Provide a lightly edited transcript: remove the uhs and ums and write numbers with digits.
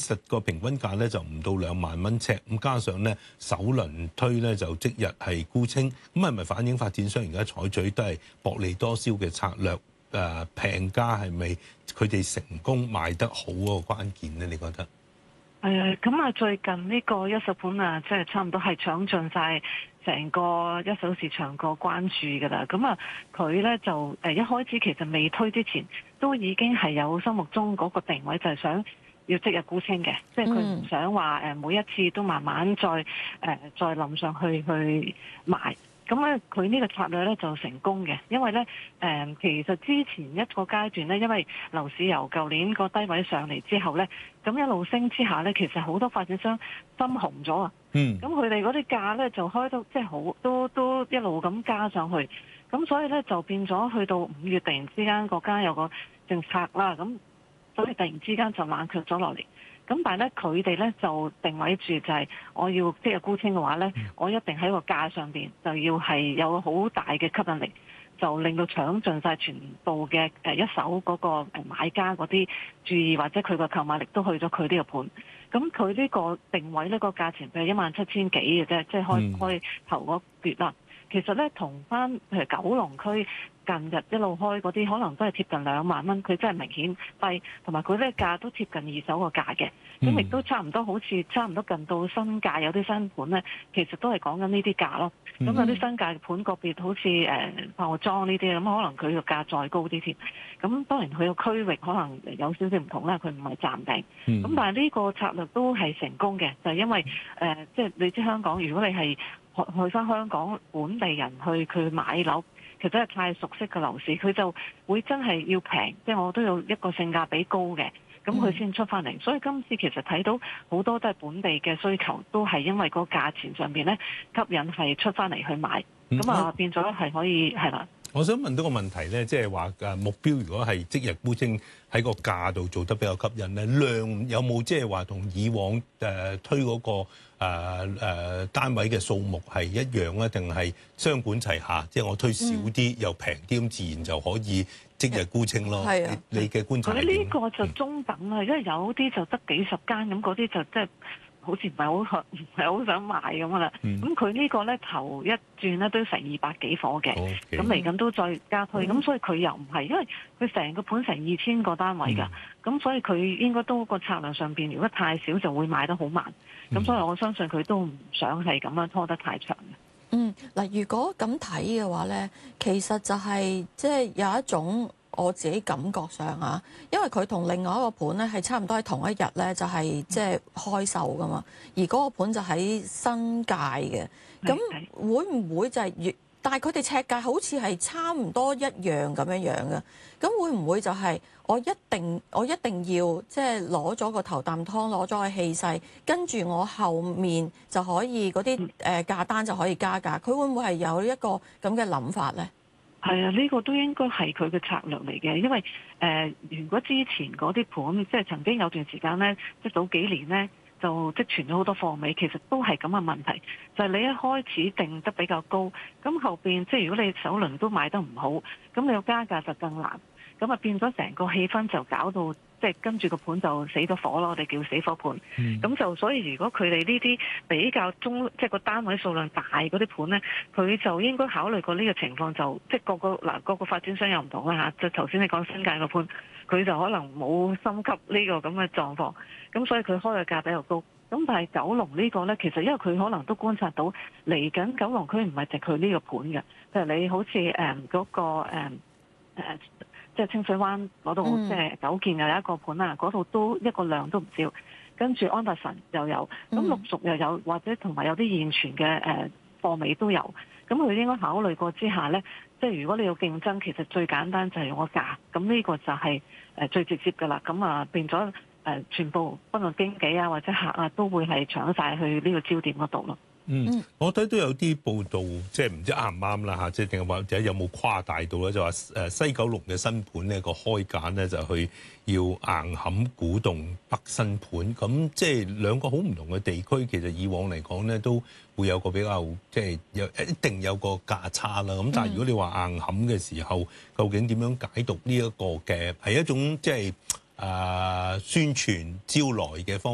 實個平均價咧就唔到2萬蚊尺，咁加上咧首輪推咧就即日係沽清，咁係咪反映發展商而家採取都係薄利多銷嘅策略？平價係咪佢哋成功賣得好嗰個關鍵咧？你覺得？ 咁啊，最近呢個一手盤啊，即係差唔多係搶盡晒成個一手市場個關注㗎啦。咁啊，佢咧就一開始其實未推之前，都已經係有心目中嗰個定位，就係想要即日沽清嘅，即係佢唔想話每一次都慢慢再冧上去賣。咁咧，佢呢個策略咧就成功嘅，因為咧其實之前一個階段咧，因為樓市由舊年個低位上嚟之後咧，咁一路升之下咧，其實好多發展商心紅咗啊。咁佢哋嗰啲價咧就開到即係好都一路咁加上去，咁所以咧就變咗去到5月突然之間國家有個政策啦，咁所以突然之間就冷卻咗落嚟。咁但係咧，佢哋咧就定位住就係我要即日沽清嘅話咧，我一定喺個價上邊就要係有好大嘅吸引力，就令到搶盡晒全部嘅一手嗰個買家嗰啲注意，或者佢個購買力都去咗佢呢個盤。咁佢呢個定位呢個價錢係17000幾嘅啫，即係開頭嗰橛啦。其實咧，同翻譬如九龍區近日一路開嗰啲，可能都係貼近2萬蚊，佢真係明顯低，同埋佢呢價都貼近二手個價嘅，咁亦都差唔多，好似差唔多近到新界有啲新盤咧，其實都係講緊呢啲價咯。咁有啲新界盤個別好似爆莊呢啲，咁可能佢個價再高啲添。咁當然佢個區域可能有少少唔同啦，佢唔係暫定。咁但係呢個策略都係成功嘅，就係因為即係你知香港，如果你係去翻香港本地人去買樓，其實真係太熟悉嘅樓市，佢就會真係要平，即係我都有一個性價比高嘅，咁佢先出翻嚟。所以今次其實睇到好多都係本地嘅需求，都係因為個價錢上邊咧吸引係出翻嚟去買，咁啊變咗係可以係啦。 我想問到個問題咧，即係話目標如果係即日沽清喺個價度做得比較吸引咧，量有冇即係話同以往推嗰個單位嘅數目係一樣咧，定係雙管齊下？即係我推少啲又平啲，咁自然就可以即日沽清咯。你嘅觀察係點？ 佢呢個就中等啦，因為有啲就得幾十間，咁嗰啲就即係好似唔係好想買咁啦。咁佢呢個咧頭一轉咧都成200幾伙嘅，咁嚟緊都再加推，咁所以佢又唔係，因為佢成個盤成2000個單位㗎，咁所以佢應該都個策略上邊，如果太少就會賣得好慢，咁所以我相信佢都唔想係咁樣拖得太長嘅。 嗱，如果咁睇嘅話咧，其實就係即係有一種。我自己感覺上啊，因為佢同另外一個盤咧係差唔多喺同一日咧，就係即係開售噶嘛。而嗰個盤就喺新界嘅，咁會唔會就係越？但係佢哋尺價好似係差唔多一樣咁樣嘅，咁會唔會就係我一定要即係攞咗個頭啖湯，攞咗個氣勢，跟住我後面就可以嗰啲價單就可以加價？佢會唔會係有一個咁嘅諗法咧？ 係啊，呢個都應該係佢嘅策略嚟嘅，因為如果之前嗰啲盤，即係曾經有段時間咧，即係早幾年咧，就積存咗好多貨尾，其實都係咁嘅問題，就係你一開始定得比較高，咁後邊即係如果你首輪都買得唔好，咁你要加價就更難，咁啊變咗成個氣氛就搞到即係跟住個盤就死咗火咯，我哋叫死火盤。咁就所以如果佢哋呢啲比較即係個單位數量大嗰啲盤咧，佢就應該考慮過呢個情況，就即係個個發展商又唔同啦嚇。就頭先你講新界個盤，佢就可能冇心急呢個咁嘅狀況，咁所以佢開嘅價比較高。咁但係九龍呢個咧，其實因為佢可能都觀察到嚟緊九龍區唔係淨佢呢個盤嘅，譬如你好似嗰個即係清水灣嗰度，即係九建又有一個盤啊，嗰度都一個量都唔少。跟住安達臣又有，咁陸續又有，或者同埋有啲現存嘅貨尾都有。咁佢應該考慮過之下呢，即係如果你要競爭，其實最簡單就係用個價。咁呢個就係最直接㗎啦。咁啊變咗全部不論經紀啊或者客啊都會係搶晒去呢個焦點嗰度咯。 我睇都有啲報道，即係唔知啱唔啱啦嚇，即係定係或者有冇誇大到咧？就話西九龍嘅新盤呢個開價咧就去要硬撼古洞北新盤，咁即係兩個好唔同嘅地區，其實以往嚟講咧都會有個比較即係一定有個價差啦。咁但係如果你話硬撼嘅時候，究竟點樣解讀呢一個嘅係一種即係宣傳招來嘅方